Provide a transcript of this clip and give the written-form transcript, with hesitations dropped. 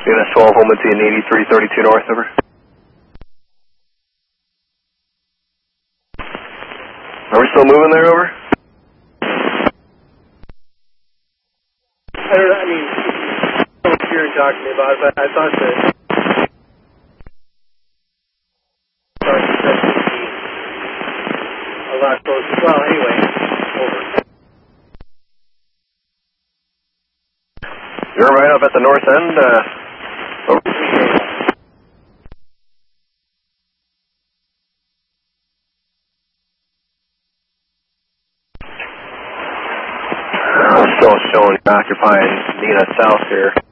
Unit 12, Holman and 8332 North, over. Are we still moving there, over? I don't know, I mean, I don't know what you're talking to me about, but I thought that a lot closer. Well, anyway, over. You're right up at the north end, over. I'm still showing occupying Nina South here.